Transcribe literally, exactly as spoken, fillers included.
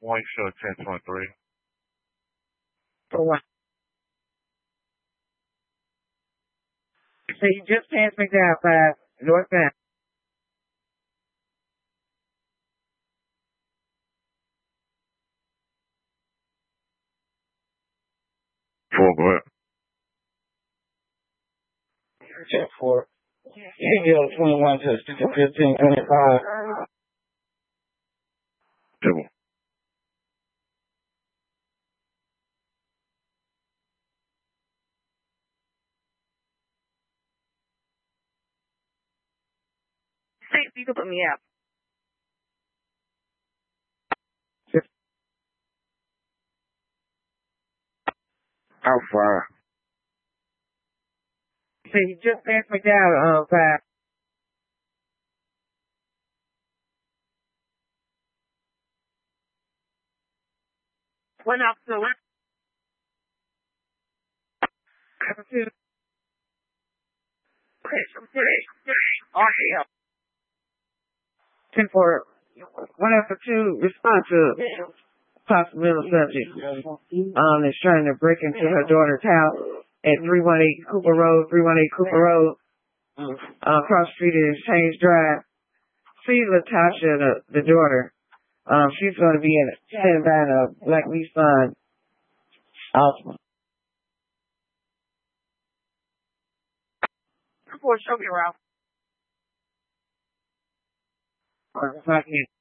One show ten twenty-three. For what? So you just passed McDowell five, northbound. Four, go ahead. Check for Hill twenty-one to fifteen twenty-five. Double. Thanks, you can put me out. How far? So you just passed McDowell uh, five. One off to the left. Cover two. Oh, yeah. ten four. One after two, respond to possible subject. Um, is trying to break into her daughter's house at three one eight Cooper Road, three one eight Cooper Road. Uh, cross street is Change Drive. See Latasha, the, the daughter. Um, she's going to be in standing by a Black Nissan. Awesome. Before show me around. Or if I can